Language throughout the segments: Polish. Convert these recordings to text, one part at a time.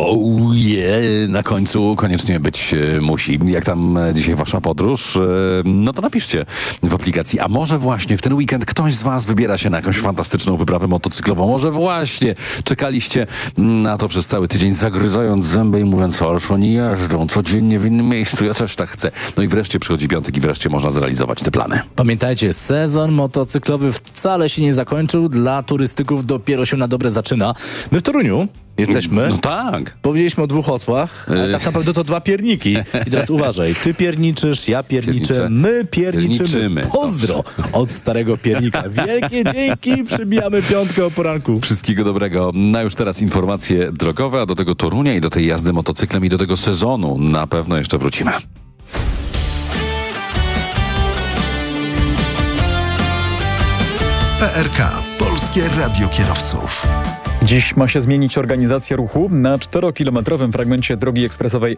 Na końcu koniecznie być musi. Jak tam dzisiaj wasza podróż, no to napiszcie w aplikacji. A może właśnie w ten weekend ktoś z was wybiera się na jakąś fantastyczną wyprawę motocyklową. Może właśnie czekaliście na to przez cały tydzień, zagryzając zęby i mówiąc, ależ oni jeżdżą codziennie w innym miejscu, ja też tak chcę. No i wreszcie przychodzi piątek i wreszcie można zrealizować te plany. Pamiętajcie, sezon motocyklowy wcale się nie zakończył. Dla turystyków dopiero się na dobre zaczyna. My w Toruniu jesteśmy. No tak. Powiedzieliśmy o 2 osłach, ale tak naprawdę to 2 pierniki. I teraz uważaj, ty pierniczysz, ja pierniczę, my pierniczymy. Pozdro od starego piernika. Wielkie dzięki, przybijamy piątkę o poranku. Wszystkiego dobrego. Na już teraz informacje drogowe, a do tego Torunia i do tej jazdy motocyklem i do tego sezonu na pewno jeszcze wrócimy. PRK, Polskie Radio Kierowców. Dziś ma się zmienić organizacja ruchu na 4-kilometrowym fragmencie drogi ekspresowej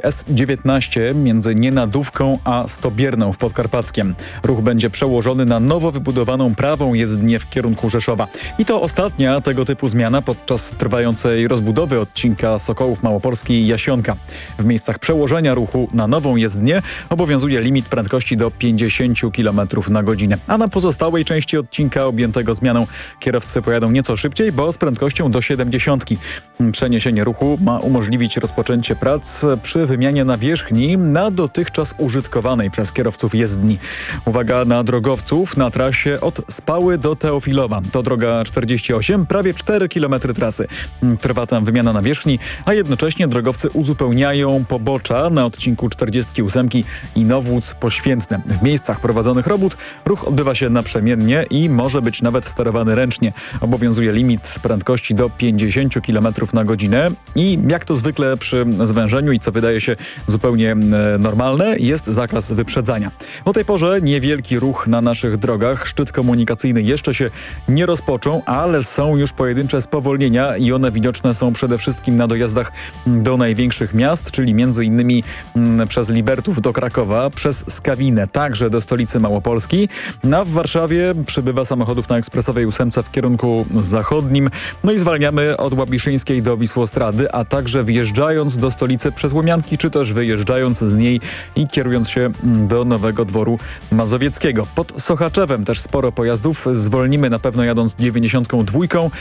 S19 między Nienadówką a Stobierną w Podkarpackiem. Ruch będzie przełożony na nowo wybudowaną prawą jezdnię w kierunku Rzeszowa. I to ostatnia tego typu zmiana podczas trwającej rozbudowy odcinka Sokołów Małopolski i Jasionka. W miejscach przełożenia ruchu na nową jezdnię obowiązuje limit prędkości do 50 km na godzinę. A na pozostałej części odcinka objętego zmianą kierowcy pojadą nieco szybciej, bo z prędkością do 70. Przeniesienie ruchu ma umożliwić rozpoczęcie prac przy wymianie nawierzchni na dotychczas użytkowanej przez kierowców jezdni. Uwaga na drogowców na trasie od Spały do Teofilowa. To droga 48, prawie 4 km trasy. Trwa tam wymiana nawierzchni, a jednocześnie drogowcy uzupełniają pobocza na odcinku 48 i Nowłódz Poświętne. W miejscach prowadzonych robót ruch odbywa się naprzemiennie i może być nawet sterowany ręcznie. Obowiązuje limit prędkości do 50 km na godzinę i jak to zwykle przy zwężeniu i co wydaje się zupełnie normalne, jest zakaz wyprzedzania. O tej porze niewielki ruch na naszych drogach. Szczyt komunikacyjny jeszcze się nie rozpoczął, ale są już pojedyncze spowolnienia i one widoczne są przede wszystkim na dojazdach do największych miast, czyli między innymi przez Libertów do Krakowa, przez Skawinę, także do stolicy Małopolski. A w Warszawie przybywa samochodów na ekspresowej 8 w kierunku zachodnim. No i zwalniamy od Łabiszyńskiej do Wisłostrady, a także wjeżdżając do stolicy przez Łomianki, czy też wyjeżdżając z niej i kierując się do Nowego Dworu Mazowieckiego. Pod Sochaczewem też sporo pojazdów. Zwolnimy na pewno jadąc 92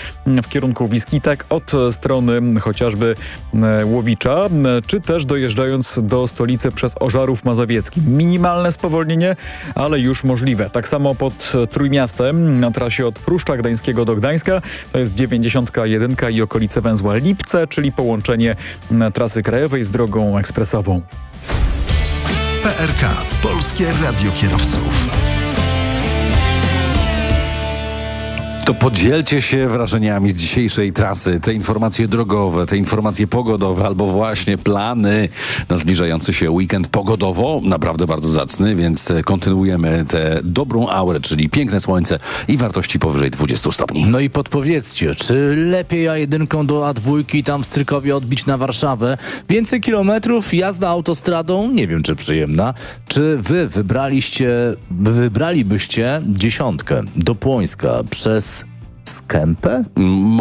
w kierunku Wiskitek od strony chociażby Łowicza, czy też dojeżdżając do stolicy przez Ożarów Mazowiecki. Minimalne spowolnienie, ale już możliwe. Tak samo pod Trójmiastem na trasie od Pruszcza Gdańskiego do Gdańska. To jest 91 i okolice węzła Lipce, czyli połączenie trasy krajowej z drogą ekspresową. PRK, Polskie Radio Kierowców. To podzielcie się wrażeniami z dzisiejszej trasy. Te informacje drogowe, te informacje pogodowe albo właśnie plany na zbliżający się weekend pogodowo. Naprawdę bardzo zacny, więc kontynuujemy tę dobrą aurę, czyli piękne słońce i wartości powyżej 20 stopni. No i podpowiedzcie, czy lepiej A1 do A2 tam w Strykowie odbić na Warszawę? Więcej kilometrów, jazda autostradą? Nie wiem, czy przyjemna. Czy wy wybralibyście 10 do Płońska przez Skępę?